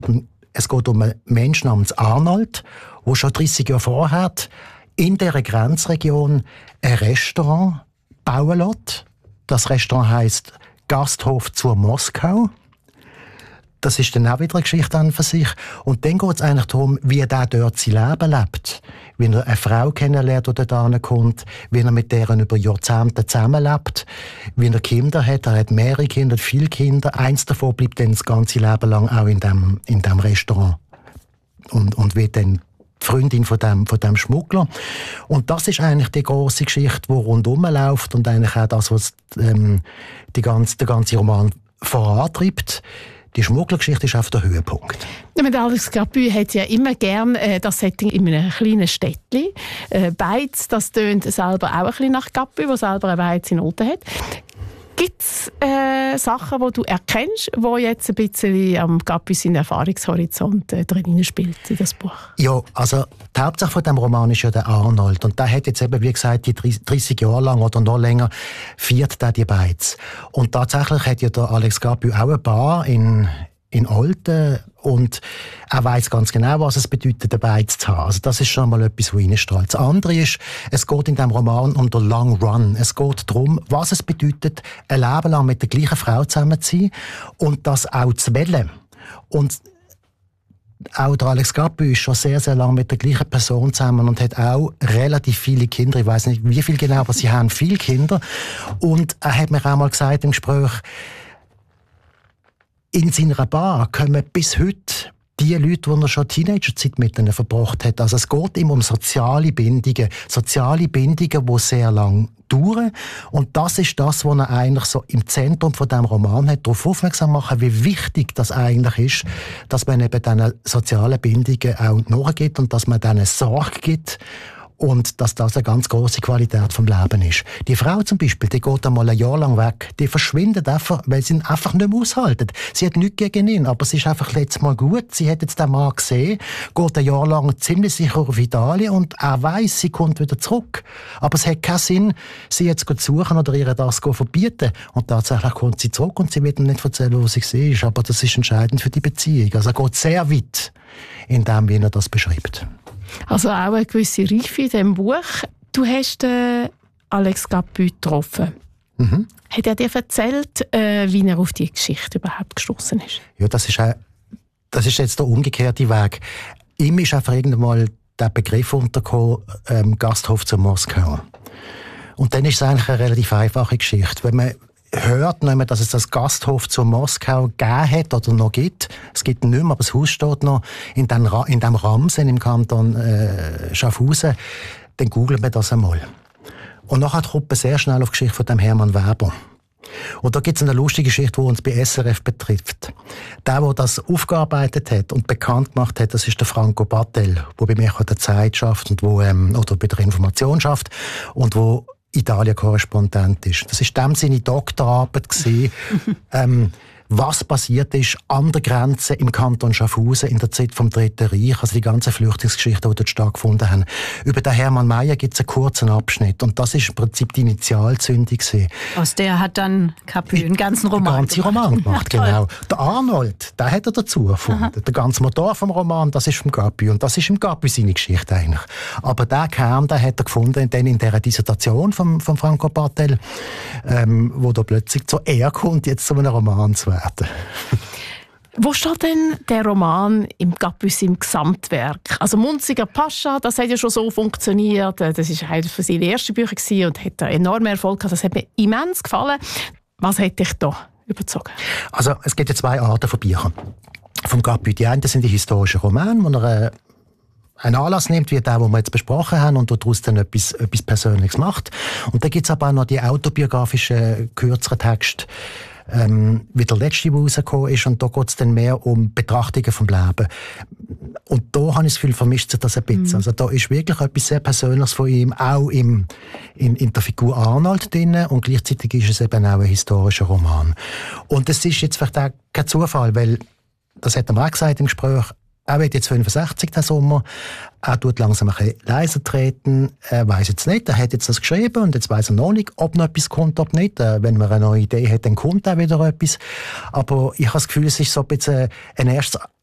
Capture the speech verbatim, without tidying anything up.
Es geht um einen Menschen namens Arnold, der schon dreissig Jahre vorher in dieser Grenzregion ein Restaurant bauen lässt. Das Restaurant heisst Gasthof zur Moskau. Das ist dann auch wieder eine Geschichte an für sich. Und dann geht es eigentlich darum, wie er dort sein Leben lebt. Wie er eine Frau kennenlernt, die dort kommt, wie er mit deren über Jahrzehnte zusammenlebt, wie er Kinder hat. Er hat mehrere Kinder, viele Kinder. Eins davon bleibt dann das ganze Leben lang auch in dem, in dem Restaurant. Und, und wird dann die Freundin von dem, von dem Schmuggler. Und das ist eigentlich die grosse Geschichte, die rundherum läuft und eigentlich auch das, was ähm, die ganze, der ganze Roman vorantreibt. Die Schmugglergeschichte ist auf der Höhepunkt. Ja, Alex Capu hat ja immer gern äh, das Setting in einem kleinen Städtchen. Äh, Beiz, das tönt selber auch ein bisschen nach Capu, der selber eine Beiz in Olten hat. Gibt es äh, Sachen, die du erkennst, die jetzt ein bisschen am Capu seinen Erfahrungshorizont äh, drin spielt in das Buch? Ja, also die Hauptsache von dem Roman ist ja der Arnold. Und der hat jetzt eben, wie gesagt, die dreissig Jahre lang oder noch länger viert der die Beiz. Und tatsächlich hat ja der Alex Capu auch eine Bar in, in Olten. Und er weiss ganz genau, was es bedeutet, eine Beiz zu haben. Also das ist schon mal etwas, was reinstrahlt. Das andere ist, es geht in diesem Roman um den Long Run. Es geht darum, was es bedeutet, ein Leben lang mit der gleichen Frau zusammen zu sein und das auch zu wollen. Und auch der Alex Capu ist schon sehr, sehr lange mit der gleichen Person zusammen und hat auch relativ viele Kinder. Ich weiss nicht, wie viele genau, aber sie haben viele Kinder. Und er hat mir auch mal gesagt im Gespräch, in seiner Bar kommen bis heute die Leute, die er schon Teenagerzeit mit ihnen verbracht hat. Also es geht ihm um soziale Bindungen. Soziale Bindungen, die sehr lang dauern. Und das ist das, was er eigentlich so im Zentrum von diesem Roman hat, darauf aufmerksam machen, wie wichtig das eigentlich ist, dass man eben diesen sozialen Bindungen auch nachgeht und dass man denen Sorge gibt. Und dass das eine ganz grosse Qualität vom Leben ist. Die Frau zum Beispiel, die geht einmal ein Jahr lang weg. Die verschwindet einfach, weil sie ihn einfach nicht mehr aushalten. Sie hat nichts gegen ihn, aber es ist einfach letztes Mal gut. Sie hat jetzt den Mann gesehen, geht ein Jahr lang ziemlich sicher auf Italien und er weiss, sie kommt wieder zurück. Aber es hat keinen Sinn, sie jetzt zu suchen oder ihr das zu verbieten. Und tatsächlich kommt sie zurück und sie wird ihm nicht erzählen, wo sie war. Aber das ist entscheidend für die Beziehung. Also er geht sehr weit in dem, wie er das beschreibt. Also auch eine gewisse Reife in diesem Buch. Du hast äh, Alex Capu getroffen. Mhm. Hat er dir erzählt, äh, wie er auf die Geschichte überhaupt gestoßen ist? Ja, das ist, ein, das ist jetzt der umgekehrte Weg. Ihm ist einfach irgendwann mal der Begriff untergekommen, ähm, Gasthof zur Moskau. Und dann ist es eigentlich eine relativ einfache Geschichte. Wenn man hört, dass es das Gasthof zur Moskau gegeben hat oder noch gibt. Es gibt ihn nicht mehr, aber das Haus steht noch in dem, Ra- in dem Ramsen im Kanton äh, Schaffhausen. Dann googelt man das einmal. Und nachher kommt man sehr schnell auf die Geschichte von dem Hermann Weber. Und da gibt es eine lustige Geschichte, die uns bei S R F betrifft. Der, der das aufgearbeitet hat und bekannt gemacht hat, das ist der Franco Battel, der bei mir an der Zeit schafft und wo, ähm, oder bei der Information schafft und wo Italien-Korrespondent ist. Das war dem seine Doktorarbeit gewesen, ähm, was passiert ist an der Grenze im Kanton Schaffhausen in der Zeit vom Dritten Reich, also die ganzen Flüchtlingsgeschichten, die dort stattgefunden haben. Über den Hermann Mayer gibt es einen kurzen Abschnitt und das ist im Prinzip die Initialzündung gewesen. Aus der hat dann Capu einen ganzen Roman einen ganzen gemacht. Roman gemacht, Ja, genau. Der Arnold, der hat er dazu erfunden. Aha. Der ganze Motor vom Roman, das ist vom Capu und das ist im Capu seine Geschichte eigentlich. Aber der Kern, den hat er gefunden dann in dieser Dissertation von, von Franco Battel, ähm, wo da plötzlich zur Ehre kommt, jetzt zu einem Roman zu werden. Wo steht denn der Roman im Capu im Gesamtwerk? Also Munziger Pascha, das hat ja schon so funktioniert. Das war eines von seinen ersten Bücher und hat einen enormen Erfolg gehabt. Das hat mir immens gefallen. Was hat dich da überzogen? Also es gibt ja zwei Arten von Büchern vom Capu. Die einen sind die historischen Romane, wo er äh, einen Anlass nimmt, wie der, den wir jetzt besprochen haben, und daraus dann etwas, etwas Persönliches macht. Und dann gibt es aber auch noch die autobiografischen, kürzeren Texte, Ähm, wie der letzte, der rausgekommen ist. Und da geht es dann mehr um Betrachtungen vom Leben. Und da habe ich das Gefühl, vermischt sich das ein bisschen. Mhm. Also da ist wirklich etwas sehr Persönliches von ihm, auch im, in, in der Figur Arnold drin. Und gleichzeitig ist es eben auch ein historischer Roman. Und das ist jetzt vielleicht auch kein Zufall, weil, das hat er mir auch gesagt im Gespräch, er wird jetzt fünfundsechzig den Sommer. Er tut langsam ein bisschen leiser treten. Er weiss jetzt nicht, er hat jetzt das geschrieben und jetzt weiss er noch nicht, ob noch etwas kommt, ob nicht. Wenn man eine neue Idee hat, dann kommt auch wieder etwas. Aber ich habe das Gefühl, es ist so ein bisschen ein erstes